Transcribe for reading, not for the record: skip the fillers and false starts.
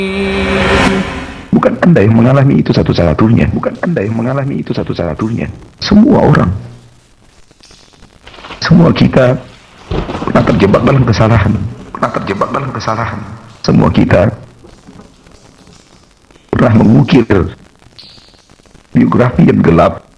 Bukan Anda yang mengalami itu satu-satunya. Bukan Anda yang mengalami itu satu-satunya. Semua orang. Semua kita pernah terjebak dalam kesalahan. Pernah terjebak dalam kesalahan. Semua kita pernah mengukir biografi yang gelap